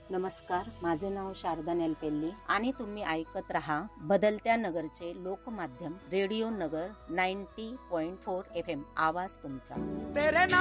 नमस्कार, माझे नाव शारदा नेलपेल्ली आणि तुम्ही ऐकत रहा बदलत्या नगरचे लोकमाध्यम रेडिओ नगर 90.4 FM. आवाज तुमचा.